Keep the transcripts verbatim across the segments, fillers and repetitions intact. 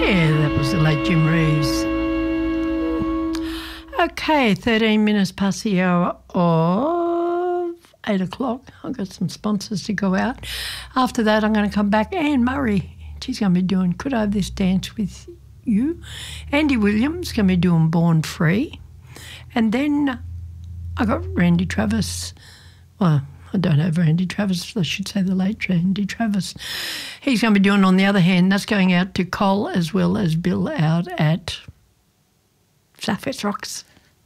Yeah, that was the late Jim Reeves. Okay, thirteen minutes past the hour of eight o'clock. I've got some sponsors to go out. After that, I'm going to come back. Anne Murray, she's going to be doing Could I Have This Dance With You? Andy Williams going to be doing Born Free. And then I got Randy Travis. Well, I don't have Randy Travis. I should say the late Randy Travis. He's going to be doing On the Other Hand. That's going out to Cole as well as Bill out at Southwest Rocks.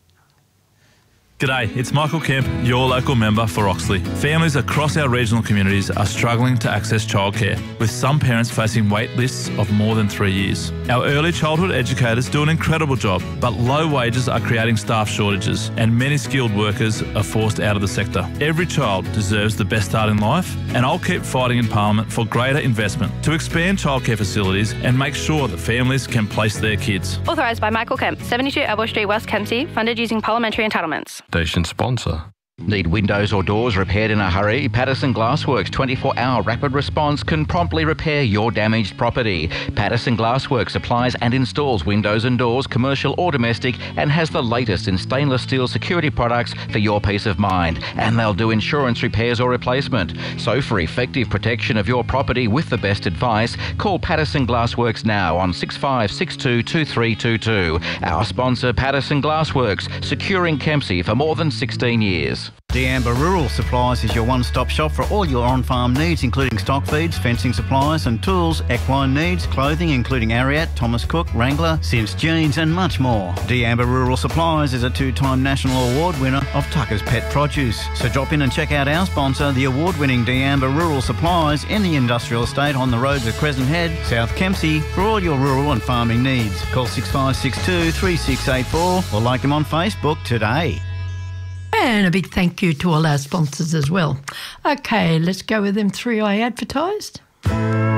G'day, it's Michael Kemp, your local member for Oxley. Families across our regional communities are struggling to access childcare, with some parents facing wait lists of more than three years. Our early childhood educators do an incredible job, but low wages are creating staff shortages and many skilled workers are forced out of the sector. Every child deserves the best start in life, and I'll keep fighting in Parliament for greater investment to expand childcare facilities and make sure that families can place their kids. Authorised by Michael Kemp, seventy-two Elbow Street, West Kempsey, funded using parliamentary entitlements. Station sponsor. Need windows or doors repaired in a hurry? Patterson Glassworks twenty-four hour rapid response can promptly repair your damaged property. Patterson Glassworks supplies and installs windows and doors, commercial or domestic, and has the latest in stainless steel security products for your peace of mind. And they'll do insurance repairs or replacement. So for effective protection of your property with the best advice, call Patterson Glassworks now on six five six two, two three two two. Our sponsor, Patterson Glassworks, securing Kempsey for more than sixteen years. D'Amber Rural Supplies is your one-stop shop for all your on-farm needs, including stock feeds, fencing supplies and tools, equine needs, clothing including Ariat, Thomas Cook, Wrangler, Sims Jeans and much more. D'Amber Rural Supplies is a two-time national award winner of Tucker's Pet Produce. So drop in and check out our sponsor, the award-winning D'Amber Rural Supplies in the industrial estate on the roads of Crescent Head, South Kempsey, for all your rural and farming needs. Call six five six two, three six eight four or like them on Facebook today. And a big thank you to all our sponsors as well. Okay, let's go with them three I advertised.